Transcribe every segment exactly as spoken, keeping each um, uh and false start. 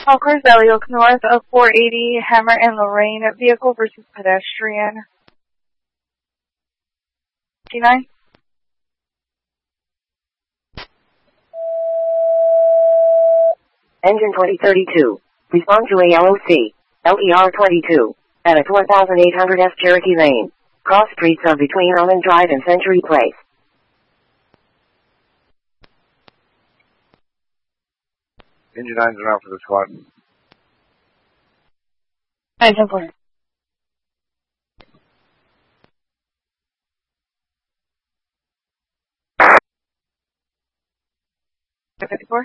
All cars Elliot north of four eighty Hammer and Lorraine, vehicle versus pedestrian. fifty-nine. Engine twenty thirty-two. Respond to A L O C. L E R twenty-two. At a four thousand eight hundred S Cherokee Lane. Cross streets are between Almond Drive and Century Place. Engine nine's around for the squad. Engine four. fifty-four.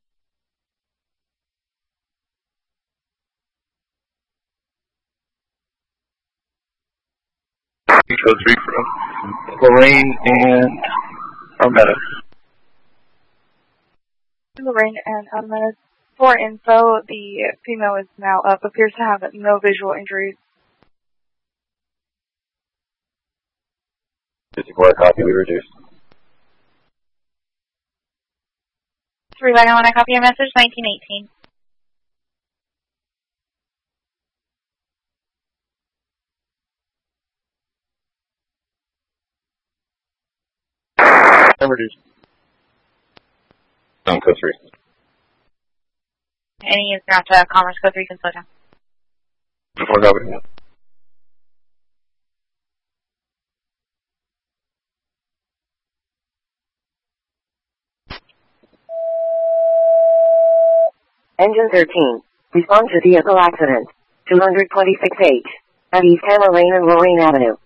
Code three from Lorraine and Armetta. Lorraine and Armetta. For info, the female is now up. Appears to have no visual injuries. fifty-four, copy, we reduced. three one one, I copy your message, nineteen eighteen. I'm reduced. On code three. Any is not to Commerce Code three, can slow down. fifty-four, copy. Engine thirteen. Respond to vehicle accident. two twenty-six H. At East Hammer Lane and Lorraine Avenue.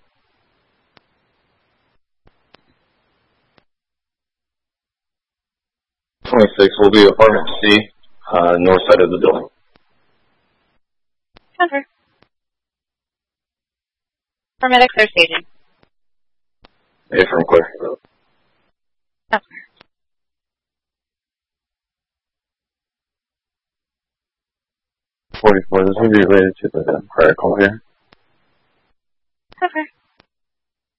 twenty-six will be apartment C, uh, north side of the building. Over. Paramedics are staging. A from clear. Over. forty-four, this will be related to the prior call here. Over.